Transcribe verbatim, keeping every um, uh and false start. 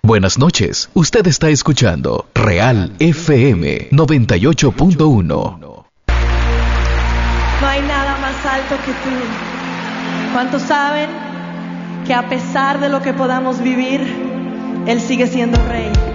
Buenas noches, usted está escuchando Real F M noventa y ocho punto uno. No hay nada más alto que tú. ¿Cuántos saben que a pesar de lo que podamos vivir, Él sigue siendo Rey?